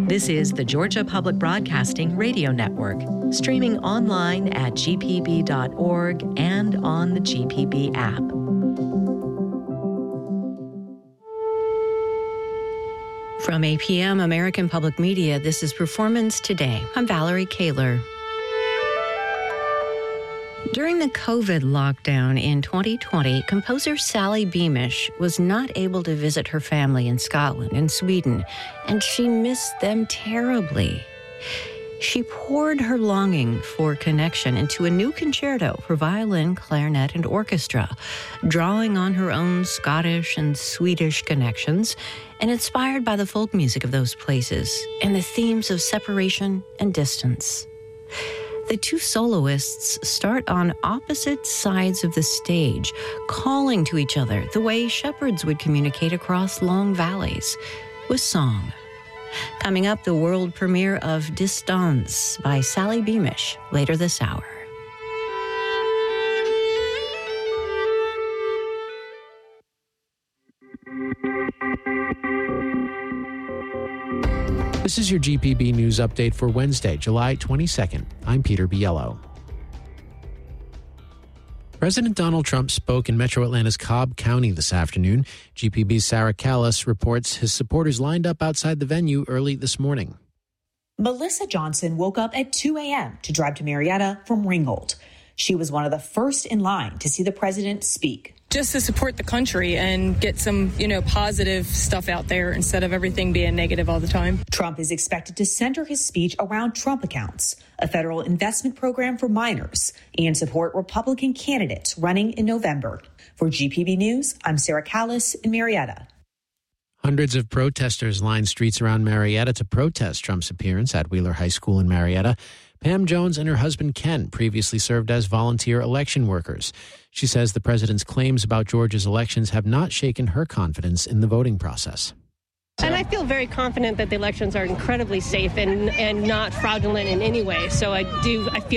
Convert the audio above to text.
This is the Georgia Public Broadcasting Radio Network, streaming online at gpb.org and on the GPB app. From APM American Public Media, this is Performance Today. I'm Valerie Kaler. During the COVID lockdown in 2020, composer Sally Beamish was not able to visit her family in Scotland and Sweden, and she missed them terribly. She poured her longing for connection into a new concerto for violin, clarinet, and orchestra, drawing on her own Scottish and Swedish connections and inspired by the folk music of those places and the themes of separation and distance. The two soloists start on opposite sides of the stage, calling to each other the way shepherds would communicate across long valleys, with song. Coming up, the world premiere of Distance by Sally Beamish later this hour. This is your GPB News Update for Wednesday, July 22nd. I'm Peter Biello. President Donald Trump spoke in Metro Atlanta's Cobb County this afternoon. GPB's Sarah Callis reports his supporters lined up outside the venue early this morning. Melissa Johnson woke up at 2 a.m. to drive to Marietta from Ringgold. She was one of the first in line to see the president speak. Just to support the country and get some, positive stuff out there instead of everything being negative all the time. Trump is expected to center his speech around Trump accounts, a federal investment program for minors, and support Republican candidates running in November. For GPB News, I'm Sarah Callis in Marietta. Hundreds of protesters lined streets around Marietta to protest Trump's appearance at Wheeler High School in Marietta. Pam Jones and her husband Ken previously served as volunteer election workers. She says the president's claims about Georgia's elections have not shaken her confidence in the voting process. And I feel very confident that the elections are incredibly safe and not fraudulent in any way. So I feel